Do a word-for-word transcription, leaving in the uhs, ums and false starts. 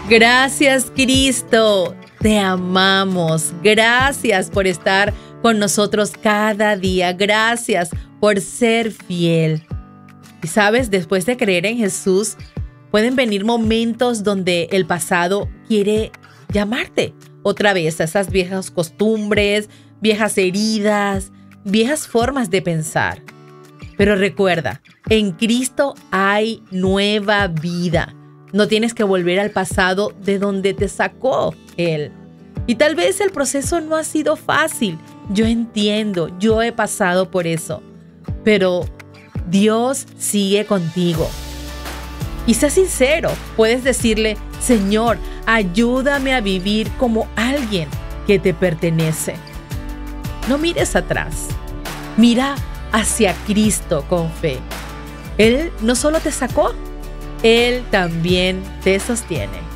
Gracias, Cristo. Te amamos. Gracias por estar con nosotros cada día. Gracias por ser fiel. Y sabes, después de creer en Jesús, pueden venir momentos donde el pasado quiere llamarte otra vez a esas viejas costumbres, viejas heridas, viejas formas de pensar. Pero recuerda, en Cristo hay nueva vida. No tienes que volver al pasado de donde te sacó Él. Y tal vez el proceso no ha sido fácil. Yo entiendo, yo he pasado por eso. Pero Dios sigue contigo. Y sé sincero, puedes decirle, Señor, ayúdame a vivir como alguien que te pertenece. No mires atrás, mira hacia Cristo con fe. Él no solo te sacó, Él también te sostiene.